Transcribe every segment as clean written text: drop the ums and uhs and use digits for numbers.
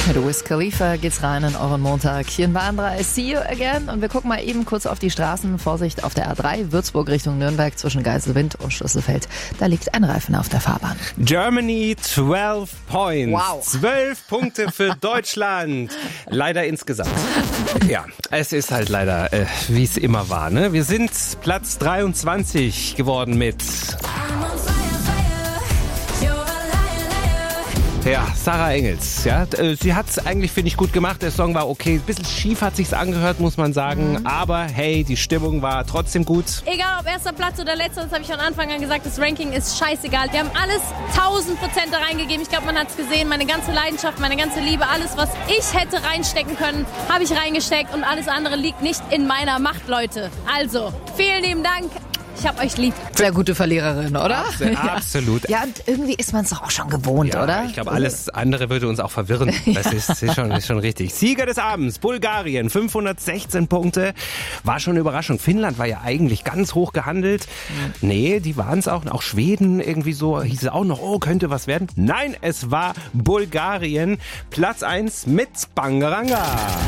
Mit Wiz Khalifa geht's rein in euren Montag. Hier in Bahn 3, see you again. Und wir gucken mal eben kurz auf die Straßen. Vorsicht auf der A3, Würzburg Richtung Nürnberg zwischen Geiselwind und Schlüsselfeld. Da liegt ein Reifen auf der Fahrbahn. Germany 12 points. Wow. 12 Punkte für Deutschland. Leider insgesamt. Ja, es ist halt leider, wie es immer war. Ne? Wir sind Platz 23 geworden mit... Ja, Sarah Engels, ja, sie hat's eigentlich, finde ich, gut gemacht. Der Song war okay, ein bisschen schief hat sich's angehört, muss man sagen, aber hey, die Stimmung war trotzdem gut. Egal ob erster Platz oder letzter, das habe ich von Anfang an gesagt, das Ranking ist scheißegal. Wir haben alles 1000% da reingegeben. Ich glaube, man hat's gesehen, meine ganze Leidenschaft, meine ganze Liebe, alles, was ich hätte reinstecken können, habe ich reingesteckt und alles andere liegt nicht in meiner Macht, Leute. Also, vielen lieben Dank. Ich hab euch lieb. Sehr gute Verliererin, oder? Absolut. Ja, und irgendwie ist man es doch auch schon gewohnt, Ja, oder? ich glaube, alles andere würde uns auch verwirren. Das ist schon richtig. Sieger des Abends, Bulgarien, 516 Punkte. War schon eine Überraschung. Finnland war ja eigentlich ganz hoch gehandelt. Nee, die waren es auch. Auch Schweden irgendwie so, hieß es auch noch, oh, könnte was werden. Nein, es war Bulgarien. Platz 1 mit Bangaranga.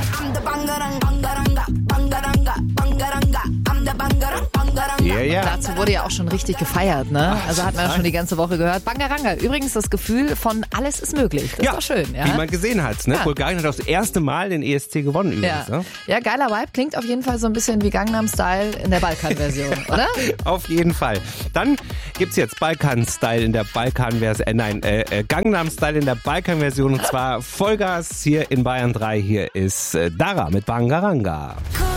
Ja. Dazu wurde ja auch schon richtig gefeiert, ne? Also hat man ja schon die ganze Woche gehört. Bangaranga, übrigens das Gefühl von alles ist möglich. Das ist doch schön, ja? Wie man gesehen hat. Ne? Ja. Bulgarien hat auch das erste Mal den ESC gewonnen übrigens. Ja. Ne? Ja, geiler Vibe. Klingt auf jeden Fall so ein bisschen wie Gangnam Style in der Balkan-Version, oder? Auf jeden Fall. Dann gibt's jetzt Balkan-Style in der Balkan-Version. Gangnam Style in der Balkan-Version. Und zwar Vollgas hier in Bayern 3. Hier ist Dara mit Bangaranga.